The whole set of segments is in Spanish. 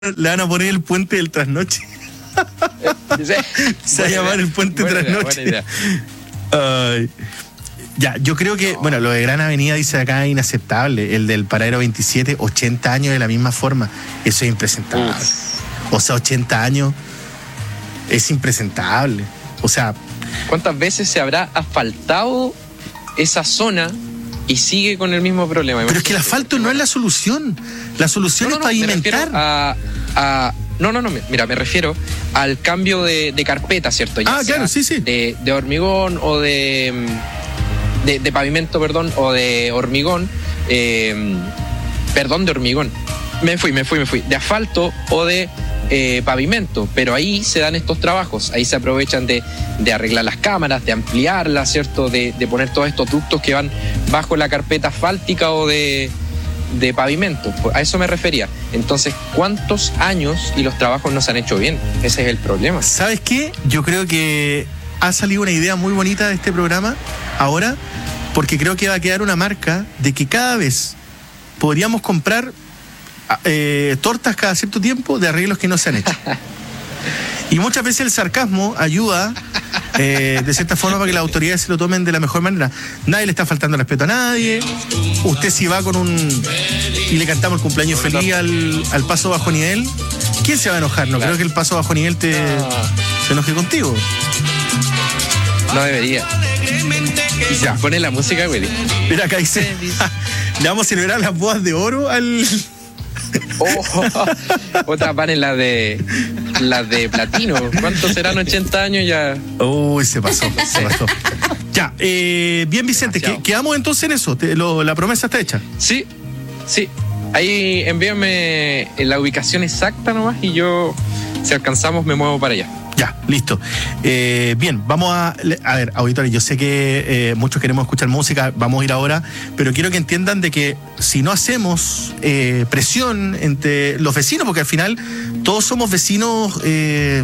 le van a poner el puente del trasnoche. Se va a llamar el puente trasnoche. Buena idea. Ya, yo creo que, bueno, lo de Gran Avenida dice acá inaceptable. El del Paradero 27, 80 años de la misma forma. Eso es impresentable. O sea, 80 años es impresentable. O sea, ¿cuántas veces se habrá asfaltado esa zona y sigue con el mismo problema? Pero es que el asfalto no es la solución. La solución es pavimentar. No, mira, me refiero al cambio de carpeta, ¿cierto? Ya claro, sí. De hormigón o de pavimento, perdón, o de hormigón, de hormigón. Me fui. De asfalto o de pavimento, pero ahí se dan estos trabajos, ahí se aprovechan de arreglar las cámaras, de ampliarlas, ¿cierto? De poner todos estos ductos que van bajo la carpeta asfáltica o de pavimento. A eso me refería. Entonces, ¿cuántos años y los trabajos no se han hecho bien? Ese es el problema. ¿Sabes qué? Yo creo que ha salido una idea muy bonita de este programa ahora, porque creo que va a quedar una marca de que cada vez podríamos comprar tortas cada cierto tiempo de arreglos que no se han hecho. Y muchas veces el sarcasmo ayuda de cierta forma para que las autoridades se lo tomen de la mejor manera. Nadie le está faltando respeto a nadie. Usted si va y le cantamos el cumpleaños feliz al paso bajo nivel, ¿quién se va a enojar? No creo que el paso bajo nivel se enoje contigo. No debería. Ya, pone la música, güey. Mira, acá dice, le vamos a celebrar las bodas de oro al... Otras van en las de platino. ¿Cuántos serán? 80 años ya. Uy, se pasó. Ya, bien, Vicente, quedamos entonces en eso. La promesa está hecha. Sí. Ahí envíame la ubicación exacta nomás y yo, si alcanzamos, me muevo para allá. Ya, listo. Bien, vamos a ver, auditores, yo sé que muchos queremos escuchar música, vamos a ir ahora, pero quiero que entiendan de que si no hacemos presión entre los vecinos, porque al final todos somos vecinos de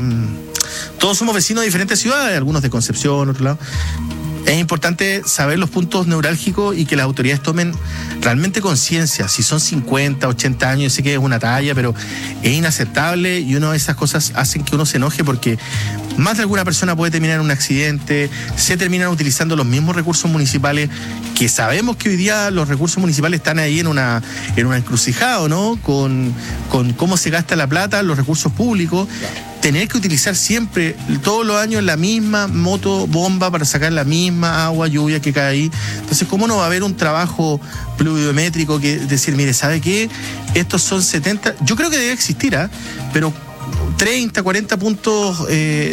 diferentes ciudades, algunos de Concepción, otro lado. Es importante saber los puntos neurálgicos y que las autoridades tomen realmente conciencia. Si son 50, 80 años, yo sé que es una talla, pero es inaceptable y una de esas cosas hacen que uno se enoje porque más de alguna persona puede terminar en un accidente, se terminan utilizando los mismos recursos municipales, que sabemos que hoy día los recursos municipales están ahí en una encrucijada, ¿no? Con cómo se gasta la plata, los recursos públicos. Tener que utilizar siempre, todos los años, la misma motobomba para sacar la misma agua, lluvia que cae ahí. Entonces, ¿cómo no va a haber un trabajo pluviométrico que decir, mire, ¿sabe qué? Estos son 70, yo creo que debe existir, pero 30, 40 puntos,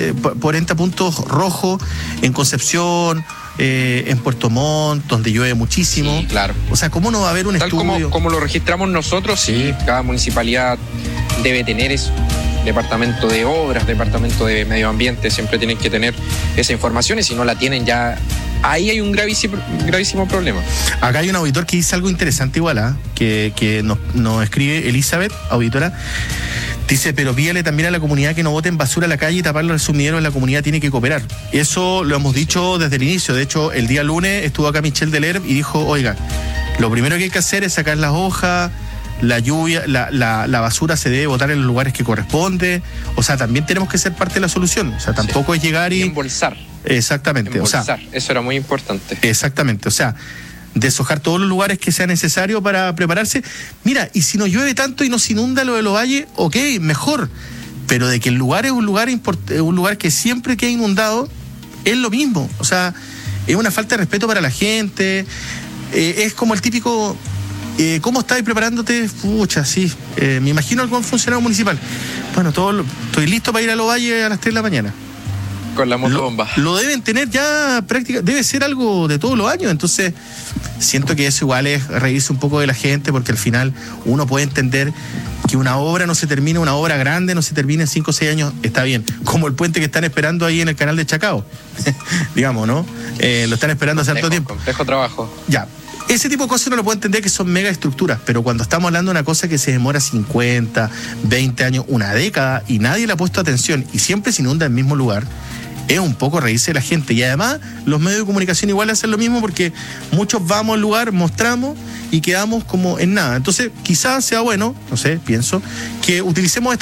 40 puntos rojos en Concepción, en Puerto Montt, donde llueve muchísimo. Sí, claro. O sea, ¿cómo no va a haber un estudio? Como lo registramos nosotros, sí. Cada municipalidad debe tener eso. Departamento de Obras, Departamento de Medio Ambiente, siempre tienen que tener esa información y si no la tienen ya, ahí hay un gravísimo problema. Acá hay un auditor que dice algo interesante igual, que nos escribe Elizabeth, auditora. Dice, pero pídale también a la comunidad que no boten basura a la calle y tapar los sumideros, la comunidad tiene que cooperar. Eso lo hemos dicho desde el inicio. De hecho, el día lunes estuvo acá Michelle Delerb y dijo, oiga, lo primero que hay que hacer es sacar las hojas, la lluvia, la basura se debe botar en los lugares que corresponde. O sea, también tenemos que ser parte de la solución. O sea, tampoco es llegar y embolsar. Exactamente. Embolsar. O sea, eso era muy importante. Exactamente. O sea, deshojar todos los lugares que sea necesario para prepararse. Mira, y si no llueve tanto y no se inunda lo de los valles, ok, mejor. Pero de que el lugar es un lugar que siempre que ha inundado es lo mismo. O sea, es una falta de respeto para la gente. Es como el típico... ¿Cómo estáis preparándote? Pucha, sí. Me imagino algún funcionario municipal. Bueno, estoy listo para ir a los valles a las 3 de la mañana. Con la motobomba. Lo deben tener ya prácticamente, debe ser algo de todos los años. Entonces, siento que eso igual es reírse un poco de la gente, porque al final uno puede entender que una obra no se termina, una obra grande no se termina en 5 o 6 años, está bien. Como el puente que están esperando ahí en el canal de Chacao. Digamos, ¿no? Lo están esperando hace tanto tiempo. Complejo trabajo. Ya. Ese tipo de cosas uno lo puede entender que son mega estructuras, pero cuando estamos hablando de una cosa que se demora 50, 20 años, una década y nadie le ha puesto atención y siempre se inunda en el mismo lugar, es un poco reírse de la gente. Y además los medios de comunicación igual hacen lo mismo, porque muchos vamos al lugar, mostramos y quedamos como en nada. Entonces quizás sea bueno, no sé, pienso, que utilicemos